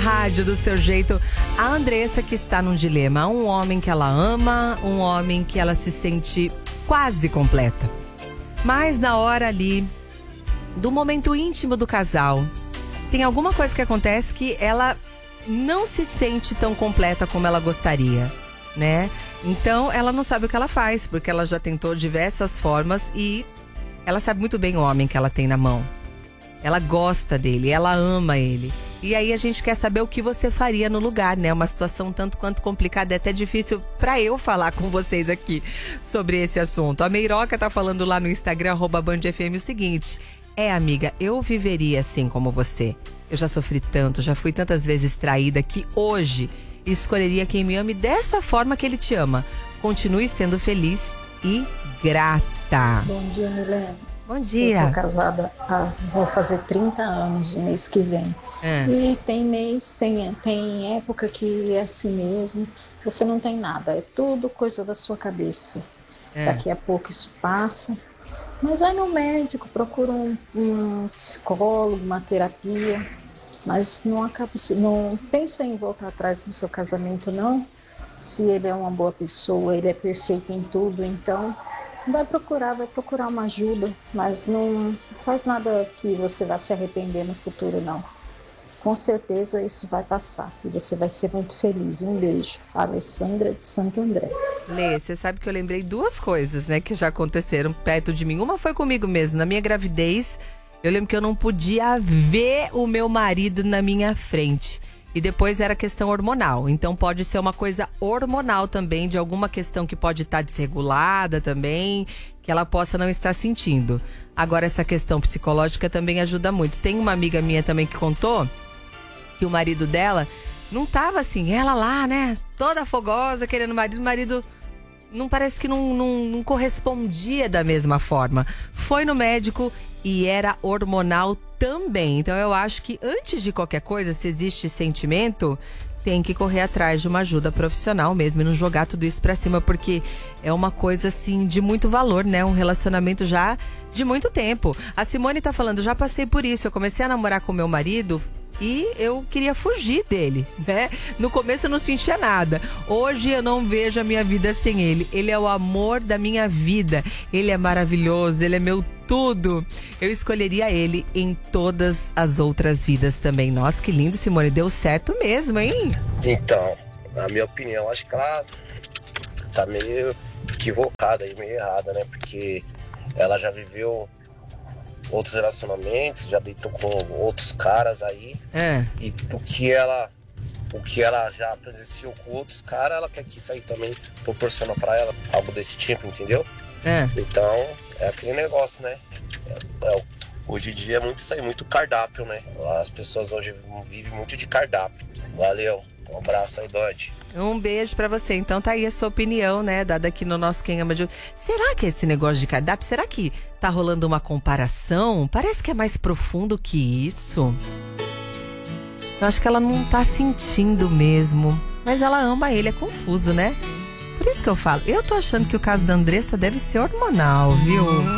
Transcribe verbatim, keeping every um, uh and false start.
rádio do seu jeito. A Andressa que está num dilema. Um homem que ela ama, um homem que ela se sente quase completa. Mas na hora ali do momento íntimo do casal, tem alguma coisa que acontece que ela não se sente tão completa como ela gostaria, né? Então ela não sabe o que ela faz, porque ela já tentou diversas formas e ela sabe muito bem o homem que ela tem na mão. Ela gosta dele, ela ama ele. E aí a gente quer saber o que você faria no lugar, né? Uma situação tanto quanto complicada, é até difícil pra eu falar com vocês aqui sobre esse assunto. A Meiroca tá falando lá no Instagram, arroba Band F M, o seguinte: é, amiga, eu viveria assim como você. Eu já sofri tanto, já fui tantas vezes traída que hoje escolheria quem me ame dessa forma que ele te ama. Continue sendo feliz e grata. Bom dia, Milene. Bom dia. Eu tô casada há, vou fazer trinta anos no mês que vem. É. E tem mês, tem, tem época que é assim mesmo. Você não tem nada, é tudo coisa da sua cabeça. É. Daqui a pouco isso passa. Mas vai no médico, procura um, um psicólogo, uma terapia. Mas não acaba, não pensa em voltar atrás no seu casamento, não. Se ele é uma boa pessoa, ele é perfeito em tudo, então vai procurar, vai procurar uma ajuda, mas não faz nada que você vai se arrepender no futuro, não. Com certeza isso vai passar e você vai ser muito feliz. Um beijo. Alessandra de Santo André. Lê, você sabe que eu lembrei duas coisas, né, que já aconteceram perto de mim. Uma foi comigo mesmo, na minha gravidez. Eu lembro que eu não podia ver o meu marido na minha frente. E depois era questão hormonal. Então pode ser uma coisa hormonal também, de alguma questão que pode estar desregulada também, que ela possa não estar sentindo. Agora essa questão psicológica também ajuda muito. Tem uma amiga minha também que contou que o marido dela não tava assim, ela lá, né, toda fogosa, querendo o marido, o marido não parece que não, não, não correspondia da mesma forma. Foi no médico e era hormonal também. Então eu acho que antes de qualquer coisa, se existe sentimento, tem que correr atrás de uma ajuda profissional mesmo e não jogar tudo isso pra cima, porque é uma coisa assim de muito valor, né? Um relacionamento já de muito tempo. A Simone tá falando, já passei por isso, eu comecei a namorar com meu marido e eu queria fugir dele, né? No começo eu não sentia nada. Hoje eu não vejo a minha vida sem ele. Ele é o amor da minha vida. Ele é maravilhoso, ele é meu tudo. Eu escolheria ele em todas as outras vidas também. Nossa, que lindo, Simone. Deu certo mesmo, hein? Então, na minha opinião, acho que ela tá meio equivocada e meio errada, né? Porque ela já viveu outros relacionamentos, já deitou com outros caras aí. É. E o que ela o que ela já presenciou com outros caras, ela quer que isso aí também proporciona pra ela algo desse tipo, entendeu? É. Então, é aquele negócio, né? É, é, hoje em dia é muito isso aí, muito cardápio, né? As pessoas hoje vivem muito de cardápio. Valeu. Um abraço aí, Dodge. Um beijo pra você. Então tá aí a sua opinião, né? Dada aqui no nosso Quem Ama de... Será que esse negócio de cardápio, será que tá rolando uma comparação? Parece que é mais profundo que isso. Eu acho que ela não tá sentindo mesmo. Mas ela ama ele, é confuso, né? Por isso que eu falo. Eu tô achando que o caso da Andressa deve ser hormonal, viu?